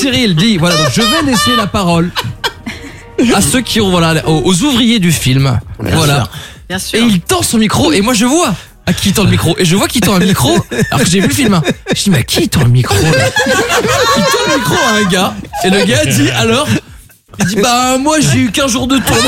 Cyril dit, voilà, donc je vais laisser la parole à ceux qui ont, voilà, aux ouvriers du film. Voilà. Bien sûr. Et il tend son micro, et moi je vois à qui il tend le micro. Et je vois qu'il tend un micro, alors que j'ai vu le film. Je dis, mais à qui il tend le micro là? Il tend le micro à un gars, et le gars dit, alors? Il dit, bah moi j'ai eu 15 jours de tournage.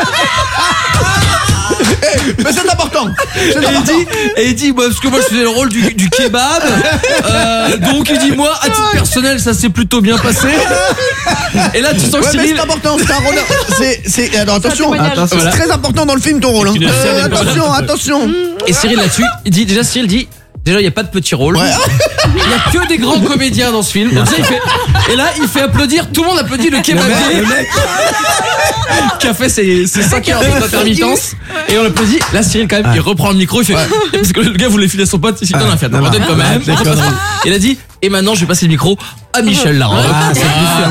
Mais c'est important. Et il dit, bah, parce que moi je faisais le rôle du kebab. Donc il dit, moi à titre personnel ça s'est plutôt bien passé. Et là tu sens que Ouais, mais Cyril... c'est important, c'est un rôle. Alors attention, c'est très important dans le film ton rôle. Attention. Et Cyril là-dessus, il dit, déjà Cyril dit, déjà il n'y a pas de petit rôle. Ouais. Il n'y a que des grands comédiens dans ce film. Donc, ça, et là il fait applaudir, tout le monde applaudit le kebabier qui a fait ses 5 heures d'intermittence. Et on applaudit. Là Cyril quand même il reprend le micro, il fait, parce que le gars voulait filer son pote, il a fait pardonne quand même. Il a dit, et maintenant je vais passer le micro à Michel Larocque. C'est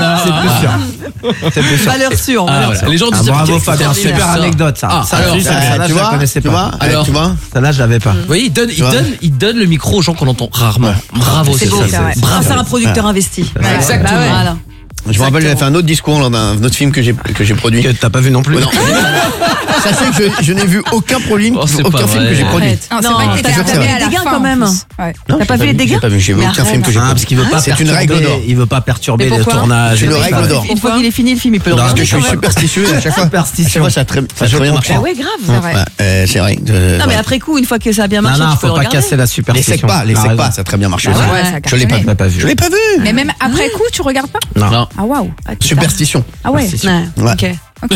plus sûr. Valeur sûre. Voilà. Les gens disent, Bravo Fabien, super anecdote ça. Ça, alors, celle-là, je la connaissais pas. Alors, tu vois. Celle-là, je l'avais pas. Vous voyez, il donne le micro aux gens qu'on entend rarement. Bravo, C'est beau, ça. c'est un producteur investi. Exactement. Bah ouais. Voilà. Je me rappelle, j'avais fait un autre discours lors d'un autre film que j'ai produit. Que t'as pas vu non plus. Non. Sachez que je n'ai vu aucun film que j'ai produit. Non, c'est vrai que t'as t'es vu arrivé les à la dégâts fin, quand en même. plus. Ouais. T'as pas vu les dégâts? J'ai pas vu, j'ai vu aucun film que j'ai produit. Parce qu'il veut pas C'est une perturber. règle d'or. Il veut pas perturber Mais le pourquoi tournage. C'est une règle d'or. Une fois qu'il est fini le film, il peut le Parce que regarder je suis quand même. superstitieux et à chaque fois. Superstition. Ça a très bien marché. Ah ouais, grave. C'est vrai. Non, mais après coup, une fois que ça a bien marché, Non, tu peux faut le pas regarder. casser la Les superstition. sec pas, ça a très bien marché. Ah ouais, ça a Je l'ai pas cartonné. vu. Je l'ai pas vu. Mais même après coup, tu regardes pas? Non. Ah waouh. Superstition. Ah ouais. Ouais. Ok.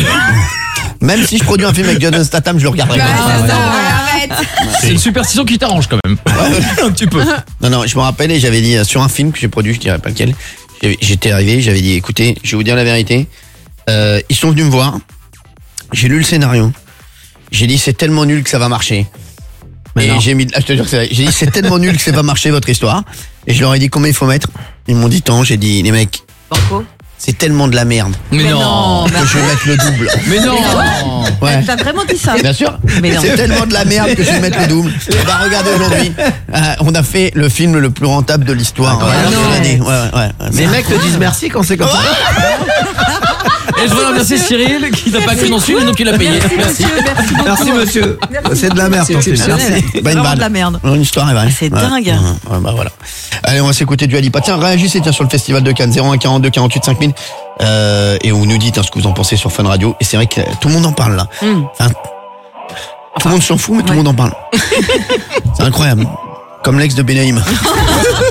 Même si je produis un film avec Jason Statham, je le regarderai pas. Arrête. C'est une superstition qui t'arrange quand même. Un petit peu. Non, je me rappelle et j'avais dit sur un film que j'ai produit, je dirais pas lequel. J'étais arrivé, j'avais dit écoutez, je vais vous dire la vérité. Ils sont venus me voir. J'ai lu le scénario. J'ai dit c'est tellement nul que ça va marcher. Mais et non. je te jure que c'est vrai. J'ai dit c'est tellement nul que ça va marcher votre histoire. Et je leur ai dit combien il faut mettre. Ils m'ont dit tant. J'ai dit les mecs, Banco. c'est tellement de la merde Mais non. que je vais mettre le double. Mais non. Ouais. T'as vraiment dit ça? Bien sûr. Mais non. C'est tellement de la merde que je vais mettre le double. Et bah regardez aujourd'hui, on a fait le film le plus rentable de l'histoire de l'année. Ouais. Les mecs te disent merci quand c'est comme ça. Et je veux remercier Cyril qui n'a pas cru dans ce film, donc il a payé. Merci. Merci monsieur. C'est de la merde ton film. Merci. Bah, une Vraiment balle. de la merde. Une histoire est vraie. C'est dingue. Ouais, bah voilà. Allez, on va s'écouter du Alipa. Tiens, réagissez sur le festival de Cannes 01 42 48 5000 et vous nous dites ce que vous en pensez sur Fun Radio. Et c'est vrai que tout le monde en parle là. Enfin, tout le monde s'en fout, mais tout le monde en parle. C'est incroyable. Comme l'ex de Benaïm.